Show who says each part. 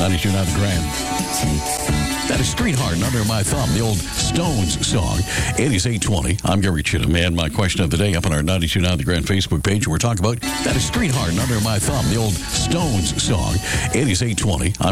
Speaker 1: 92 now the Grand. That is Streetheart and Under My Thumb, the old Stones song. 8820. I'm Gary Chittum, and my question of the day up on our 92 now the Grand Facebook page. We're talking about that is Streetheart and Under My Thumb, the old Stones song. 8820. I'm